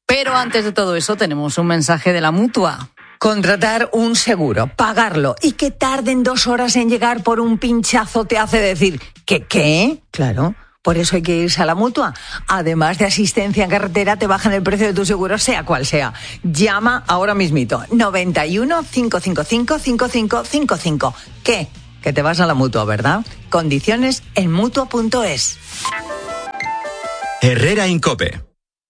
Pero antes de todo eso tenemos un mensaje de la Mutua. Contratar un seguro, pagarlo y que tarden 2 horas en llegar por un pinchazo te hace decir ¿que qué? Claro, por eso hay que irse a la Mutua. Además de asistencia en carretera, te bajan el precio de tu seguro, sea cual sea. Llama ahora mismito, 91 555 5555. ¿Qué? Que te vas a la Mutua, ¿verdad? Condiciones en Mutua.es. Herrera Incope.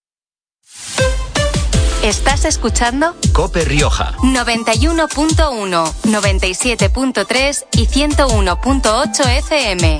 ¿Estás escuchando? Cope Rioja. 91.1, 97.3 y 101.8 FM.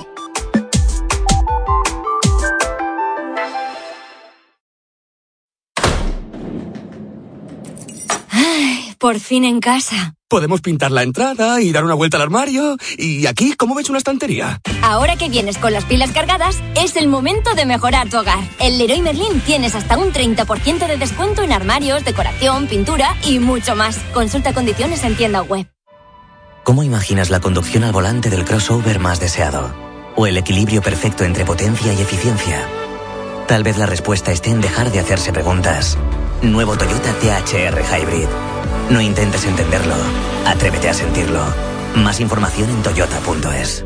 Ay, por fin en casa. Podemos pintar la entrada y dar una vuelta al armario. ¿Y aquí cómo ves una estantería? Ahora que vienes con las pilas cargadas, es el momento de mejorar tu hogar. En Leroy Merlin tienes hasta un 30% de descuento en armarios, decoración, pintura y mucho más. Consulta condiciones en tienda web. ¿Cómo imaginas la conducción al volante del crossover más deseado? ¿O el equilibrio perfecto entre potencia y eficiencia? Tal vez la respuesta esté en dejar de hacerse preguntas. Nuevo Toyota THR Hybrid. No intentes entenderlo, atrévete a sentirlo. Más información en toyota.es.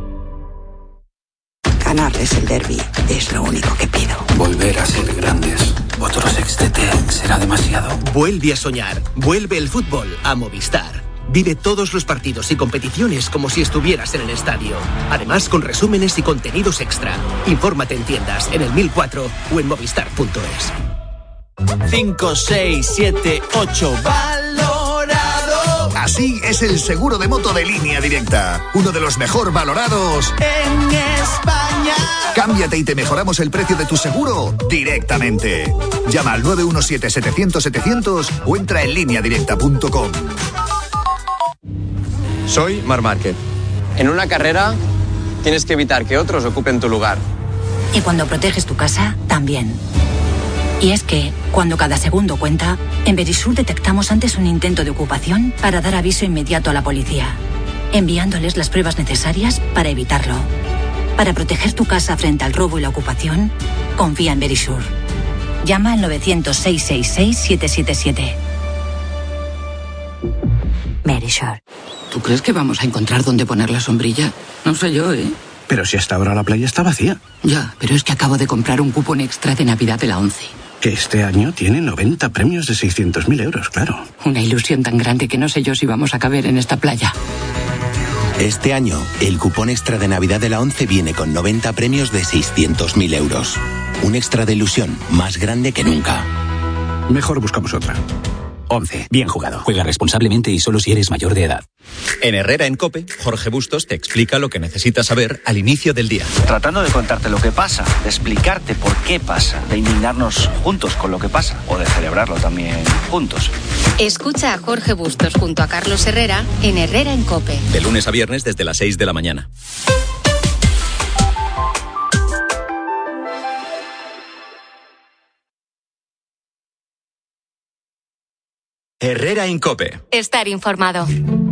Ganarles el derbi es lo único que pido. Volver a ser grandes. Otro sextete será demasiado. Vuelve a soñar. Vuelve el fútbol a Movistar. Vive todos los partidos y competiciones como si estuvieras en el estadio. Además, con resúmenes y contenidos extra. Infórmate en tiendas, en el 1004 o en movistar.es. 5, 6, 7, 8. ¡Valorado! Así es el seguro de moto de Línea Directa. Uno de los mejor valorados en España. Cámbiate y te mejoramos el precio de tu seguro directamente. Llama al 917-700-700 o entra en lineadirecta.com. Soy Marc Márquez. En una carrera tienes que evitar que otros ocupen tu lugar. Y cuando proteges tu casa, también. Y es que, cuando cada segundo cuenta, en Verisur detectamos antes un intento de ocupación para dar aviso inmediato a la policía, enviándoles las pruebas necesarias para evitarlo. Para proteger tu casa frente al robo y la ocupación, confía en Verisur. Llama al 900-666-777. Verisur. ¿Tú crees que vamos a encontrar dónde poner la sombrilla? No sé yo, ¿eh? Pero si hasta ahora la playa está vacía. Ya, pero es que acabo de comprar un cupón extra de Navidad de la 11. Que este año tiene 90 premios de 600.000 euros, claro. Una ilusión tan grande que no sé yo si vamos a caber en esta playa. Este año, el cupón extra de Navidad de la 11 viene con 90 premios de 600.000 euros. Un extra de ilusión más grande que nunca. Mejor buscamos otra. 11. Bien jugado. Juega responsablemente y solo si eres mayor de edad. En Herrera en Cope, Jorge Bustos te explica lo que necesitas saber al inicio del día. Tratando de contarte lo que pasa, de explicarte por qué pasa, de indignarnos juntos con lo que pasa o de celebrarlo también juntos. Escucha a Jorge Bustos junto a Carlos Herrera en Herrera en Cope. De lunes a viernes desde las 6 de la mañana. Herrera en Cope. Estar informado.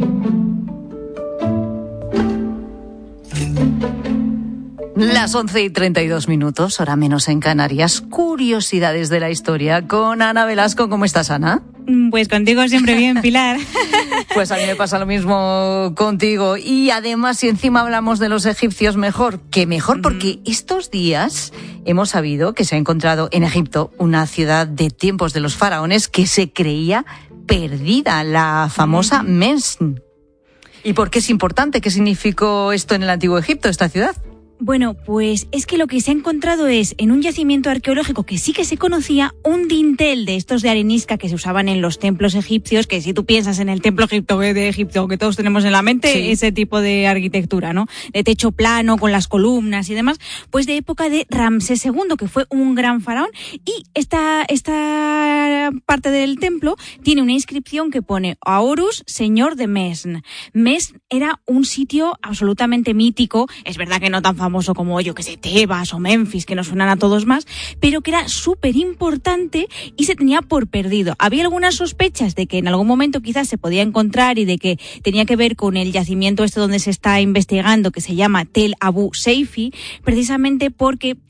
Las 11:32, hora menos en Canarias. Curiosidades de la historia con Ana Velasco. ¿Cómo estás, Ana? Pues contigo siempre bien, Pilar. Pues a mí me pasa lo mismo contigo. Y además, si encima hablamos de los egipcios, mejor que mejor, porque estos días hemos sabido que se ha encontrado en Egipto una ciudad de tiempos de los faraones que se creía perdida, la famosa Mesn. ¿Y por qué es importante? ¿Qué significó esto en el antiguo Egipto, esta ciudad? Bueno, pues es que lo que se ha encontrado es, en un yacimiento arqueológico que sí que se conocía, un dintel de estos de arenisca que se usaban en los templos egipcios, que si tú piensas en el templo de Egipto que todos tenemos en la mente, sí, ese tipo de arquitectura, ¿no? De techo plano, con las columnas y demás, pues de época de Ramsés II, que fue un gran faraón, y esta parte del templo tiene una inscripción que pone a Horus, señor de Mesn. Mesn era un sitio absolutamente mítico, es verdad que no tan famoso como, yo que sé, Tebas o Memphis, que nos suenan a todos más, pero que era súper importante y se tenía por perdido. Había algunas sospechas de que en algún momento quizás se podía encontrar y de que tenía que ver con el yacimiento donde se está investigando, que se llama Tel Abu Seifi, precisamente porque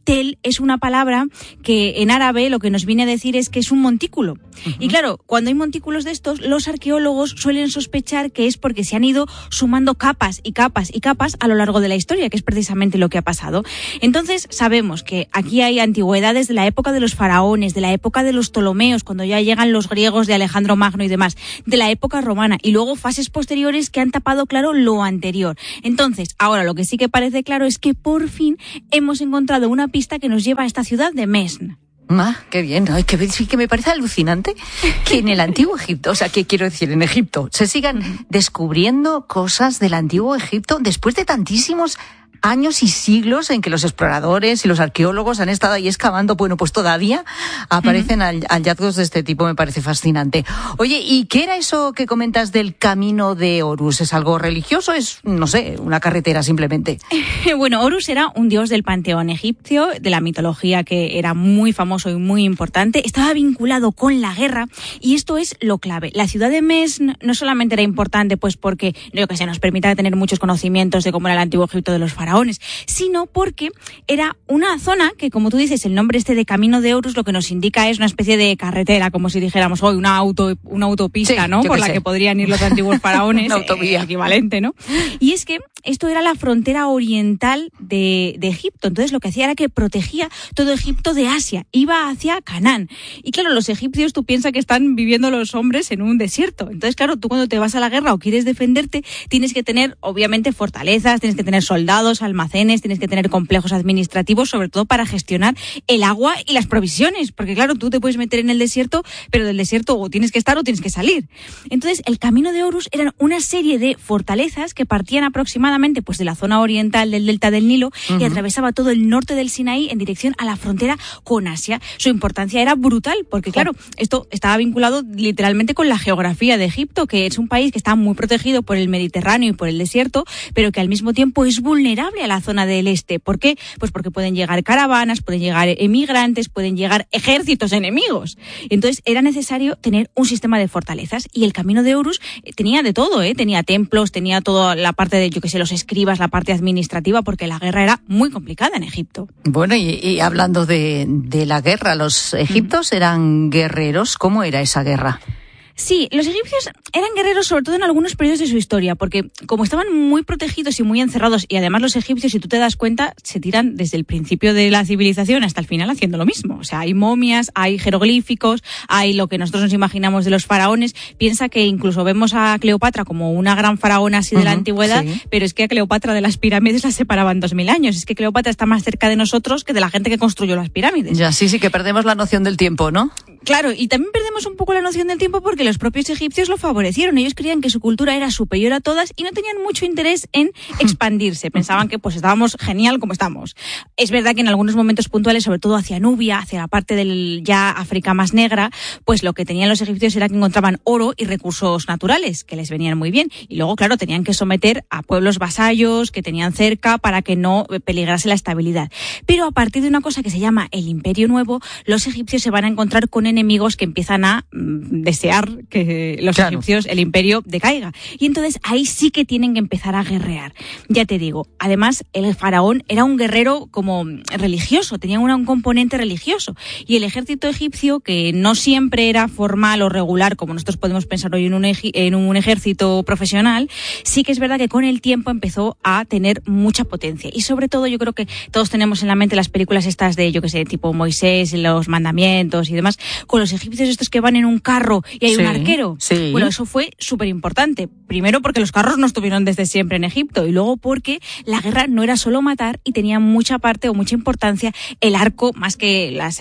tel es una palabra que en árabe lo que nos viene a decir es que es un montículo. Y claro, cuando hay montículos de estos, los arqueólogos suelen sospechar que es porque se han ido sumando capas y capas y capas a lo largo de la historia, que es precisamente lo que ha pasado. Entonces sabemos que aquí hay antigüedades de la época de los faraones, de la época de los Ptolomeos, cuando ya llegan los griegos de Alejandro Magno y demás, de la época romana, y luego fases posteriores que han tapado, claro, lo anterior. Entonces, ahora lo que sí que parece claro es que por fin hemos encontrado una pista que nos lleva a esta ciudad de Mesn. Qué bien. Ay, que me parece alucinante que en el Antiguo Egipto, o sea, ¿qué quiero decir? En Egipto se sigan descubriendo cosas del Antiguo Egipto después de tantísimos años y siglos en que los exploradores y los arqueólogos han estado ahí excavando. Bueno, pues todavía aparecen hallazgos de este tipo, me parece fascinante. Oye, ¿y qué era eso que comentas del Camino de Horus? ¿Es algo religioso? ¿Es, no sé, una carretera simplemente? Bueno, Horus era un dios del panteón egipcio, de la mitología, que era muy famoso y muy importante. Estaba vinculado con la guerra, y esto es lo clave. La ciudad de Mesn no solamente era importante pues porque, yo que sé, nos permitía tener muchos conocimientos de cómo era el Antiguo Egipto de los faraones, sino porque era una zona que, como tú dices, el nombre este de Camino de Horus lo que nos indica es una especie de carretera, como si dijéramos hoy una autopista, sí, ¿no? Por la que podrían ir los antiguos faraones, una autovía equivalente, ¿no? Y es que esto era la frontera oriental de Egipto. Entonces lo que hacía era que protegía todo Egipto de Asia, iba hacia Canaán. Y claro, los egipcios, tú piensas que están viviendo los hombres en un desierto. Entonces, claro, tú cuando te vas a la guerra o quieres defenderte, tienes que tener, obviamente, fortalezas, tienes que tener soldados, almacenes, tienes que tener complejos administrativos, sobre todo para gestionar el agua y las provisiones, porque claro, tú te puedes meter en el desierto, pero del desierto o tienes que estar o tienes que salir. Entonces, el Camino de Horus eran una serie de fortalezas que partían aproximadamente pues de la zona oriental del delta del Nilo y atravesaba todo el norte del Sinaí en dirección a la frontera con Asia. Su importancia era brutal, porque claro, esto estaba vinculado literalmente con la geografía de Egipto, que es un país que está muy protegido por el Mediterráneo y por el desierto, pero que al mismo tiempo es vulnerable a la zona del este. ¿Por qué? Pues porque pueden llegar caravanas, pueden llegar emigrantes, pueden llegar ejércitos enemigos. Entonces era necesario tener un sistema de fortalezas, y el Camino de Horus tenía de todo, tenía templos, tenía toda la parte de, yo que sé, los escribas, la parte administrativa, porque la guerra era muy complicada en Egipto. Bueno, y hablando de la guerra, ¿los egipcios eran guerreros? ¿Cómo era esa guerra? Sí, los egipcios eran guerreros sobre todo en algunos periodos de su historia, porque como estaban muy protegidos y muy encerrados, y además los egipcios, si tú te das cuenta, se tiran desde el principio de la civilización hasta el final haciendo lo mismo. O sea, hay momias, hay jeroglíficos, hay lo que nosotros nos imaginamos de los faraones. Piensa que incluso vemos a Cleopatra como una gran faraona así de la antigüedad, sí, pero es que a Cleopatra de las pirámides la separaban 2000 años. Es que Cleopatra está más cerca de nosotros que de la gente que construyó las pirámides. Ya, sí, que perdemos la noción del tiempo, ¿no? Claro, y también perdemos un poco la noción del tiempo porque los propios egipcios lo favorecieron. Ellos creían que su cultura era superior a todas y no tenían mucho interés en expandirse. Pensaban que pues estábamos genial como estamos. Es verdad que en algunos momentos puntuales, sobre todo hacia Nubia, hacia la parte del ya África más negra, pues lo que tenían los egipcios era que encontraban oro y recursos naturales, que les venían muy bien. Y luego, claro, tenían que someter a pueblos vasallos que tenían cerca para que no peligrase la estabilidad. Pero a partir de una cosa que se llama el Imperio Nuevo, los egipcios se van a encontrar con enemigos que empiezan a desear que los egipcios, el imperio, decaiga. Y entonces ahí sí que tienen que empezar a guerrear. Ya te digo, además el faraón era un guerrero como religioso, tenía un componente religioso. Y el ejército egipcio, que no siempre era formal o regular, como nosotros podemos pensar hoy en un ejército profesional, sí que es verdad que con el tiempo empezó a tener mucha potencia. Y sobre todo yo creo que todos tenemos en la mente las películas estas de, yo que sé, tipo Moisés, los mandamientos y demás, con los egipcios estos que van en un carro y hay un arquero. Sí. Bueno, eso fue súper importante. Primero porque los carros no estuvieron desde siempre en Egipto, y luego porque la guerra no era solo matar y tenía mucha parte o mucha importancia el arco más que las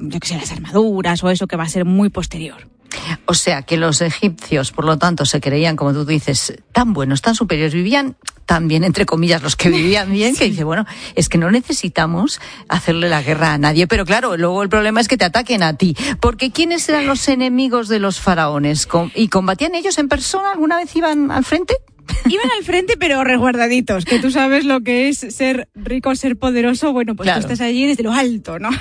armaduras o eso que va a ser muy posterior. O sea, que los egipcios, por lo tanto, se creían, como tú dices, tan buenos, tan superiores, vivían tan bien, entre comillas, los que vivían bien, que dice, bueno, es que no necesitamos hacerle la guerra a nadie. Pero claro, luego el problema es que te ataquen a ti. Porque ¿quiénes eran los enemigos de los faraones? ¿Y combatían ellos en persona? ¿Alguna vez iban al frente? Iban al frente, pero resguardaditos, que tú sabes lo que es ser rico, ser poderoso. Bueno, pues claro, tú estás allí desde lo alto, ¿no?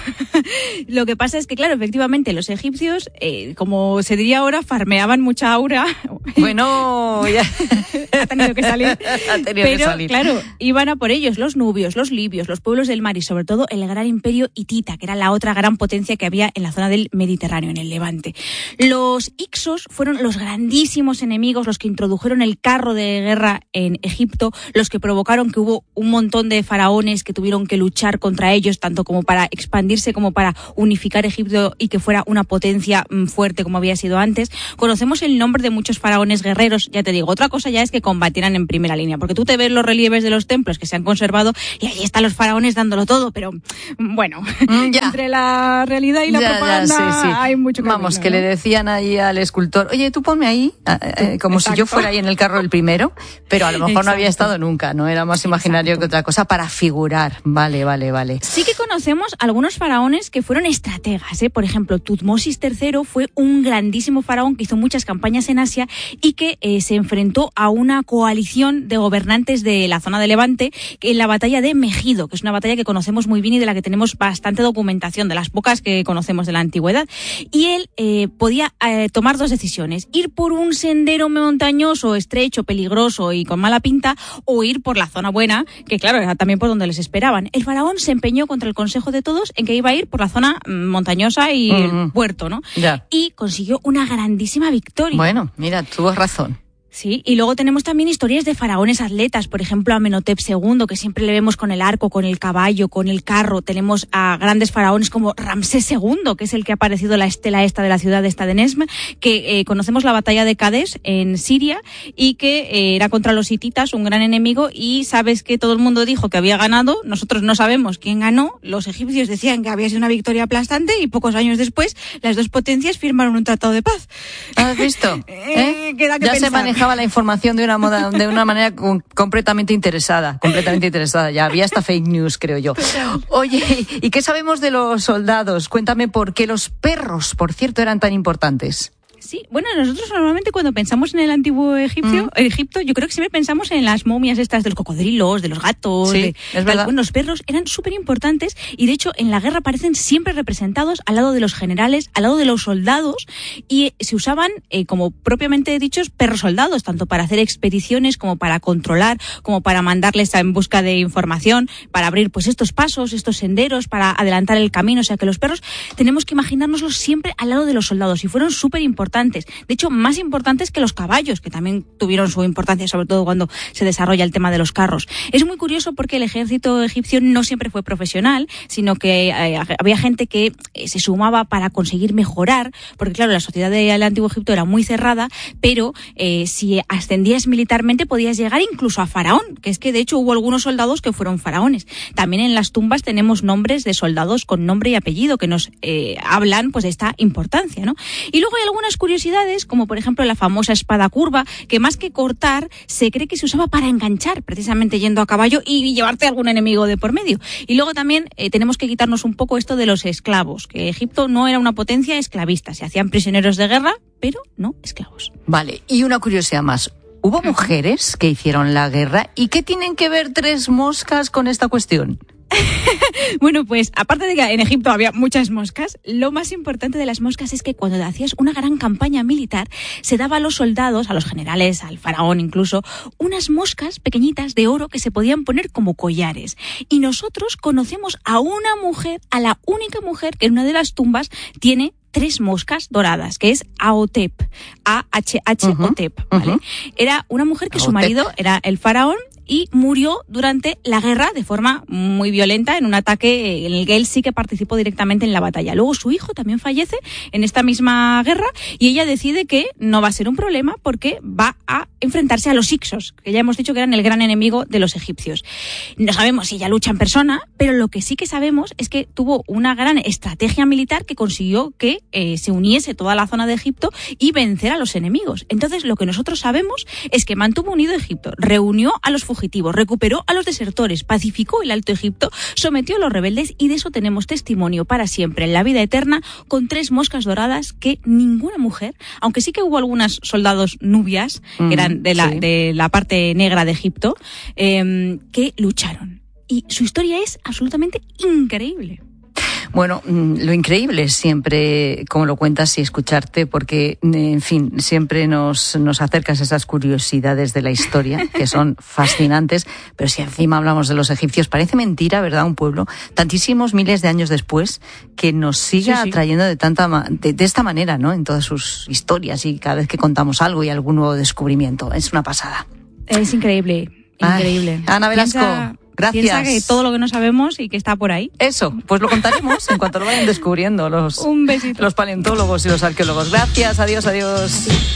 Lo que pasa es que, claro, efectivamente, los egipcios, como se diría ahora, farmeaban mucha aura. Bueno, ya ha tenido que salir. Claro, iban a por ellos los nubios, los libios, los pueblos del mar y sobre todo el gran imperio hitita, que era la otra gran potencia que había en la zona del Mediterráneo, en el Levante. Los Hicsos fueron los grandísimos enemigos, los que introdujeron el carro de guerra en Egipto, los que provocaron que hubo un montón de faraones que tuvieron que luchar contra ellos, tanto como para expandirse como para unificar Egipto y que fuera una potencia fuerte como había sido antes. Conocemos el nombre de muchos faraones guerreros, ya te digo, otra cosa ya es que combatieran en primera línea, porque tú te ves los relieves de los templos que se han conservado y ahí están los faraones dándolo todo, pero bueno, entre la realidad y la propaganda hay mucho camino. Vamos, que le decían ahí al escultor, oye, tú ponme ahí, como si yo fuera ahí en el carro el primero, pero a lo mejor no había estado nunca, ¿no? Era más imaginario que otra cosa, para figurar. Vale. Sí que conocemos algunos faraones que fueron estrategas, Por ejemplo, Tutmosis III fue un grandísimo faraón que hizo muchas campañas en Asia y que se enfrentó a una coalición de gobernantes de la zona de Levante en la batalla de Megido, que es una batalla que conocemos muy bien y de la que tenemos bastante documentación, de las pocas que conocemos de la antigüedad. Y él podía tomar dos decisiones: ir por un sendero montañoso, estrecho, peligroso y con mala pinta, o ir por la zona buena, que claro, era también por donde les esperaban. El faraón se empeñó contra el consejo de todos en que iba a ir por la zona montañosa y el puerto, ¿no? Ya. Y consiguió una grandísima victoria. Bueno, mira, tuvo razón. Sí, y luego tenemos también historias de faraones atletas, por ejemplo Amenhotep II, que siempre le vemos con el arco, con el caballo, con el carro. Tenemos a grandes faraones como Ramsés II, que es el que ha aparecido la estela esta de la ciudad esta de Nesm, que conocemos la batalla de Kadesh en Siria y que era contra los hititas, un gran enemigo, y sabes que todo el mundo dijo que había ganado. Nosotros no sabemos quién ganó, los egipcios decían que había sido una victoria aplastante y pocos años después las dos potencias firmaron un tratado de paz. ¿Has visto? Queda que ya pensar. Se manejaba la información de una manera completamente interesada. Ya había hasta fake news, creo yo. Oye, ¿y qué sabemos de los soldados? Cuéntame por qué los perros, por cierto, eran tan importantes. Sí, bueno, nosotros normalmente cuando pensamos en el antiguo Egipto, yo creo que siempre pensamos en las momias estas de los cocodrilos, de los gatos. Sí, es verdad. Bueno, los perros eran súper importantes y de hecho en la guerra aparecen siempre representados al lado de los generales, al lado de los soldados, y se usaban, como propiamente dichos, perros soldados, tanto para hacer expediciones como para controlar, como para mandarles en busca de información, para abrir pues estos pasos, estos senderos, para adelantar el camino. O sea que los perros tenemos que imaginárnoslos siempre al lado de los soldados y fueron súper importantes. De hecho, más importantes que los caballos, que también tuvieron su importancia, sobre todo cuando se desarrolla el tema de los carros. Es muy curioso porque el ejército egipcio no siempre fue profesional, sino que había gente que se sumaba para conseguir mejorar, porque claro, la sociedad del antiguo Egipto era muy cerrada, pero si ascendías militarmente podías llegar incluso a faraón, que es que de hecho hubo algunos soldados que fueron faraones. También en las tumbas tenemos nombres de soldados con nombre y apellido que nos hablan pues de esta importancia, ¿no? Y luego hay algunas curiosidades, como por ejemplo la famosa espada curva, que más que cortar, se cree que se usaba para enganchar, precisamente yendo a caballo y llevarte a algún enemigo de por medio. Y luego también tenemos que quitarnos un poco esto de los esclavos, que Egipto no era una potencia esclavista, se hacían prisioneros de guerra, pero no esclavos. Vale, y una curiosidad más. ¿Hubo mujeres que hicieron la guerra? ¿Y qué tienen que ver tres moscas con esta cuestión? Bueno, pues aparte de que en Egipto había muchas moscas, lo más importante de las moscas es que cuando hacías una gran campaña militar, se daba a los soldados, a los generales, al faraón incluso, unas moscas pequeñitas de oro que se podían poner como collares. Y nosotros conocemos a una mujer, a la única mujer que en una de las tumbas tiene 3 moscas doradas, que es Ahotep, A-H-H-Otep, ¿vale? Era una mujer que su marido era el faraón y murió durante la guerra de forma muy violenta en un ataque en el que él sí que participó directamente en la batalla. Luego su hijo también fallece en esta misma guerra y ella decide que no va a ser un problema porque va a enfrentarse a los Hicsos, que ya hemos dicho que eran el gran enemigo de los egipcios. No sabemos si ella lucha en persona, pero lo que sí que sabemos es que tuvo una gran estrategia militar que consiguió que se uniese toda la zona de Egipto y vencer a los enemigos. Entonces lo que nosotros sabemos es que mantuvo unido Egipto, reunió a los fugitivos fugitivos, recuperó a los desertores, pacificó el Alto Egipto, sometió a los rebeldes y de eso tenemos testimonio para siempre en la vida eterna con 3 moscas doradas que ninguna mujer, aunque sí que hubo algunas soldados nubias, que eran de la parte negra de Egipto, que lucharon. Y su historia es absolutamente increíble. Bueno, lo increíble es siempre cómo lo cuentas y escucharte, porque, en fin, siempre nos acercas a esas curiosidades de la historia, que son fascinantes, pero si encima hablamos de los egipcios, parece mentira, ¿verdad? Un pueblo, tantísimos miles de años después, que nos siga atrayendo de esta manera, ¿no? En todas sus historias y cada vez que contamos algo y algún nuevo descubrimiento. Es una pasada. Es increíble, increíble. Ay, Ana Velasco. Gracias. Piensa que todo lo que no sabemos y que está por ahí. Eso, pues lo contaremos en cuanto lo vayan descubriendo Un besito. los paleontólogos y los arqueólogos. Gracias, adiós.